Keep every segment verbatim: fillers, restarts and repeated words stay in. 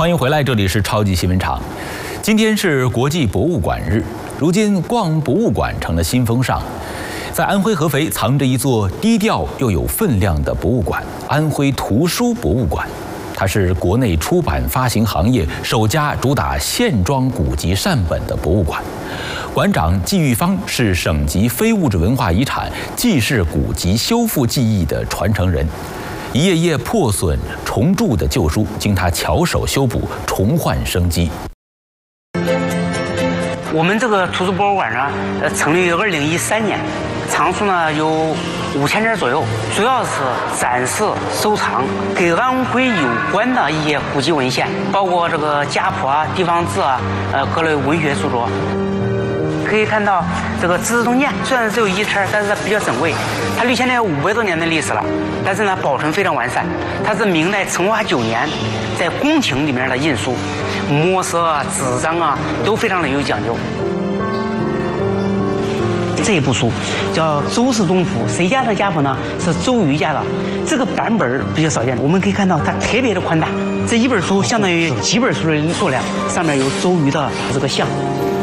欢迎回来，这里是超级新闻场。今天是国际博物馆日，如今逛博物馆成了新风尚。在安徽合肥藏着一座低调又有分量的博物馆——安徽图书博物馆。它是国内出版发行行业首家主打线装古籍善本的博物馆。馆长季玉芳是省级非物质文化遗产纪氏古籍修复技艺的传承人。一页页破损重铸的旧书，经他巧手修补，重焕生机。 我们这个图书博物馆呢，呃，成立于二零一三年，藏书呢有五千件左右，主要是展示收藏跟安徽有关的一些古籍文献，包括这个家谱啊、地方志啊，呃，各类文学著作。可以看到这个《资治通鉴》，虽然只有一册，但是它比较珍贵，它离现在有五百多年的历史了，但是呢保存非常完善。它是明代成化九年在宫廷里面的印书，墨色啊、纸张啊都非常的有讲究。这一部书叫《周氏宗谱》，谁家的家谱呢？是周瑜家的。这个版本比较少见，我们可以看到它特别的宽大，这一本书相当于几本书的数量，上面有周瑜的这个像。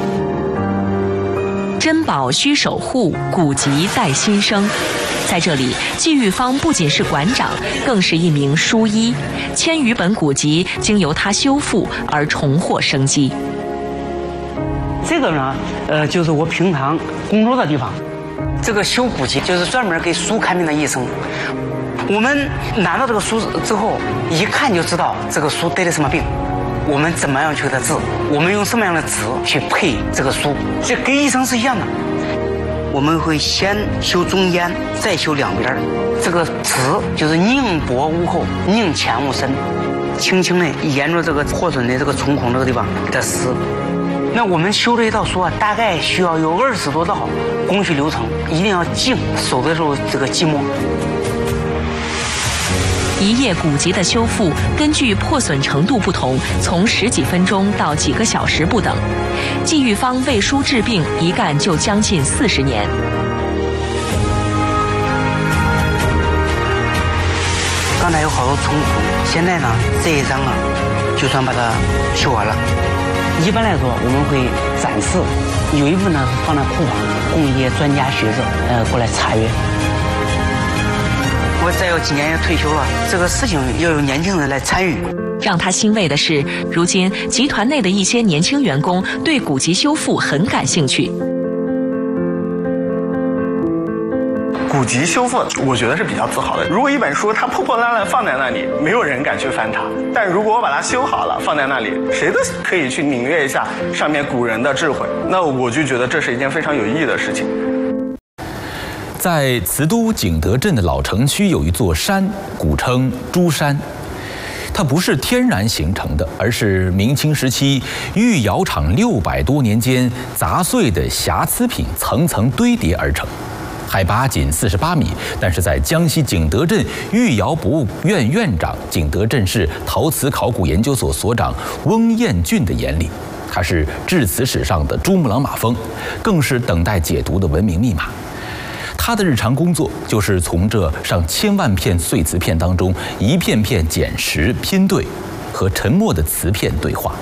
珍宝需守护，古籍在新生。在这里，季玉芳不仅是馆长，更是一名书医。千余本古籍经由他修复而重获生机。 这个呢，呃，就是我平常工作的地方。这个修古籍就是专门给书看病的医生。我们拿到这个书之后，一看就知道这个书得了什么病。我们怎么样去给它治？我们用什么样的纸去配这个书？这跟医生是一样的。我们会先修中间，再修两边。这个纸就是宁薄无厚，宁浅无深，轻轻的沿着这个破损的这个重孔这个地方给它撕。那我们修这一套书啊，大概需要有二十多道工序流程，一定要静，手的时候这个寂寞。 一页古籍的修复根据破损程度不同，从十几分钟到几个小时不等。季玉芳为书治病，一干就将近四十年。 刚才有好多重孔，现在呢这一张啊，就算把它修完了。一般来说，我们会展示，有一部分呢放在库房，供一些专家学者呃过来查阅。我再有几年要退休了，这个事情要有年轻人来参与。 让他欣慰的是，如今集团内的一些年轻员工对古籍修复很感兴趣。 古籍修复，我觉得是比较自豪的。如果一本书它破破烂烂放在那里，没有人敢去翻它；但如果我把它修好了放在那里，谁都可以去领略一下上面古人的智慧。那我就觉得这是一件非常有意义的事情。 在慈都景德镇的老城区有一座山，古称朱山。它不是天然形成的，而是明清时期御窑厂六百多年间杂碎的瑕疵品层层堆叠而成。海拔仅四十八米，但是在江西景德镇御窑博物院院长、景德镇市陶瓷考古研究所所长翁彦俊的眼里，它是制瓷史上的珠穆朗玛峰，更是等待解读的文明密码。他的日常工作就是从这上千万片碎瓷片当中一片片捡拾、拼对，和沉默的瓷片对话。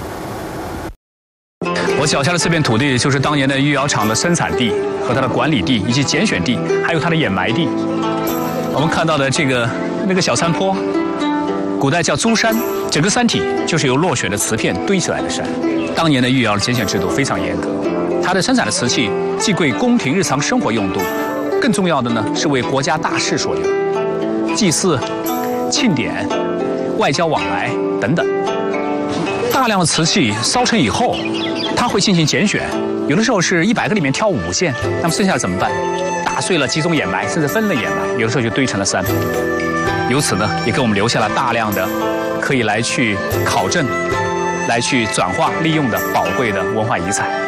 我脚下的这片土地就是当年的御窑厂的生产地和它的管理地，以及拣选地，还有它的掩埋地。我们看到的这个那个小山坡，古代叫朱山，整个山体就是由落选的瓷片堆起来的山。当年的御窑的拣选制度非常严格，它的生产的瓷器既归宫廷日常生活用度，更重要的呢是为国家大事所用，祭祀、庆典、外交往来等等。大量的瓷器烧成以后，它会进行拣选，有的时候是一百个里面挑五件，那么剩下的怎么办？打碎了集中掩埋，甚至分类掩埋，有的时候就堆成了山。由此呢，也给我们留下了大量的可以来去考证、来去转化利用的宝贵的文化遗产。